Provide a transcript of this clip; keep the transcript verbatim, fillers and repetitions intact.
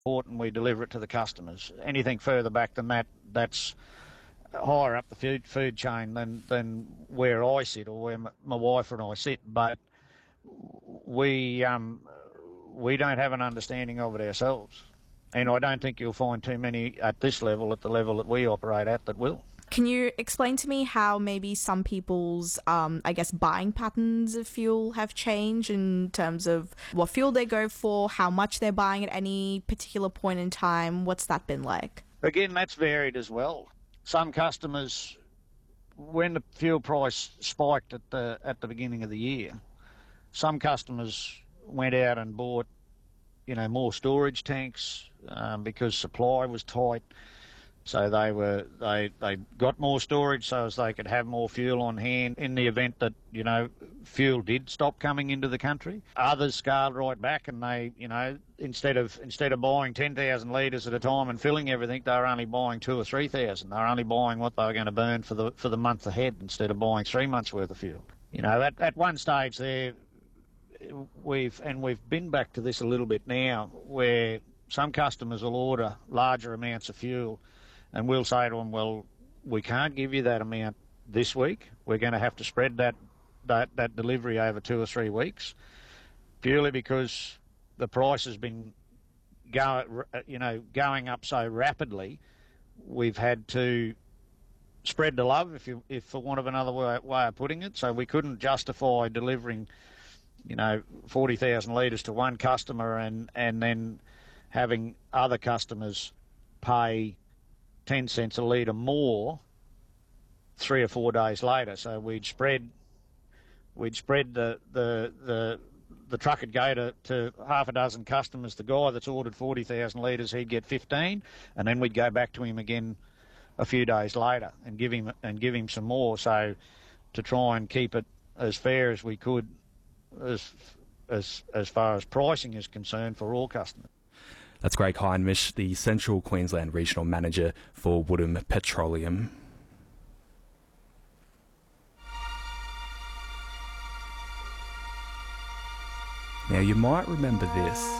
port and we deliver it to the customers. Anything further back than that, that's higher up the food food chain than than where I sit or where my, my wife and I sit. But we um, we don't have an understanding of it ourselves, and I don't think you'll find too many at this level, at the level that we operate at, that will. Can you explain to me how maybe some people's, um, I guess, buying patterns of fuel have changed in terms of what fuel they go for, how much they're buying at any particular point in time? What's that been like? Again, that's varied as well. Some customers, when the fuel price spiked at the at the beginning of the year, some customers went out and bought, you know, more storage tanks um, because supply was tight. So they were they they got more storage so as they could have more fuel on hand in the event that, you know, fuel did stop coming into the country. Others scaled right back and they, you know, instead of instead of buying ten thousand litres at a time and filling everything, they were only buying two or three thousand. They were only buying what they were going to burn for the for the month ahead instead of buying three months worth of fuel. You know, at at one stage there, we've and we've been back to this a little bit now, where some customers will order larger amounts of fuel. And we'll say to them, well, we can't give you that amount this week. We're going to have to spread that, that, that delivery over two or three weeks, purely because the price has been go, you know, going up so rapidly. We've had to spread the love, if you, if for want of another way, way of putting it. So we couldn't justify delivering, you know, forty thousand litres to one customer and, and then having other customers pay ten cents a litre more three or four days later. So we'd spread we'd spread the the the, the truck would go to, to half a dozen customers. The guy that's ordered forty thousand litres, he'd get fifteen, and then we'd go back to him again a few days later and give him and give him some more. So to try and keep it as fair as we could as as as far as pricing is concerned for all customers. That's Greg Heinrich, the Central Queensland Regional Manager for Woodham Petroleum. Now, you might remember this.